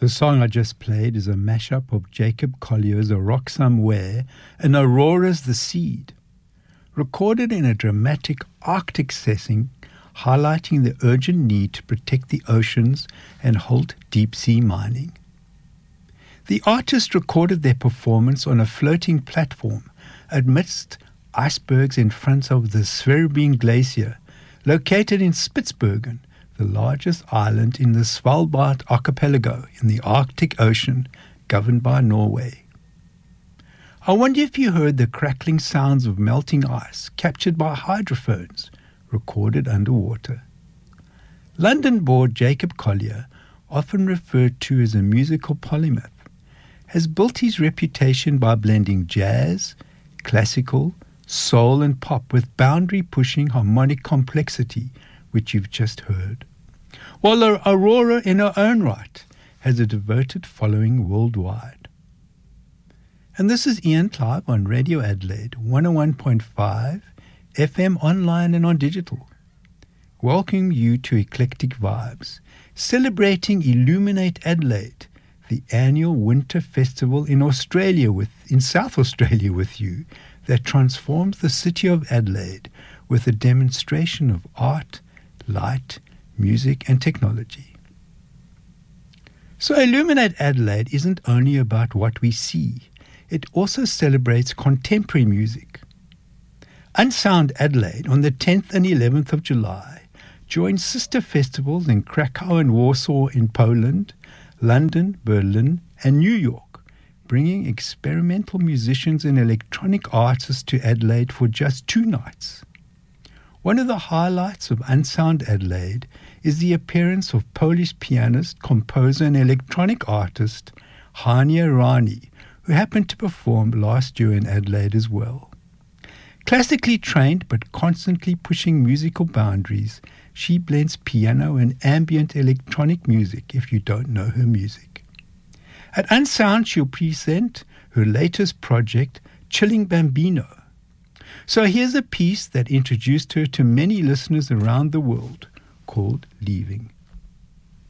The song I just played is a mashup of Jacob Collier's A Rock Somewhere and Aurora's The Seed, recorded in a dramatic Arctic setting, highlighting the urgent need to protect the oceans and halt deep-sea mining. The artists recorded their performance on a floating platform amidst icebergs in front of the Sverrebyn Glacier, located in Spitsbergen, the largest island in the Svalbard archipelago in the Arctic Ocean, governed by Norway. I wonder if you heard the crackling sounds of melting ice captured by hydrophones recorded underwater. London-born Jacob Collier, often referred to as a musical polymath, has built his reputation by blending jazz, classical, soul and pop with boundary-pushing harmonic complexity, which you've just heard. While Aurora in her own right has a devoted following worldwide. And this is Ian Clive on Radio Adelaide 101.5, FM online and on digital. Welcome you to Eclectic Vibes, celebrating Illuminate Adelaide, the annual winter festival in South Australia with you, that transforms the city of Adelaide with a demonstration of art, light, music and technology. So Illuminate Adelaide isn't only about what we see, it also celebrates contemporary music. Unsound Adelaide on the 10th and 11th of July joins sister festivals in Krakow and Warsaw in Poland, London, Berlin and New York, bringing experimental musicians and electronic artists to Adelaide for just 2 nights. One of the highlights of Unsound Adelaide is the appearance of Polish pianist, composer and electronic artist Hania Rani, who happened to perform last year in Adelaide as well. Classically trained but constantly pushing musical boundaries, she blends piano and ambient electronic music if you don't know her music. At Unsound, she'll present her latest project, Chilling Bambino. So here's a piece that introduced her to many listeners around the world, called Leaving.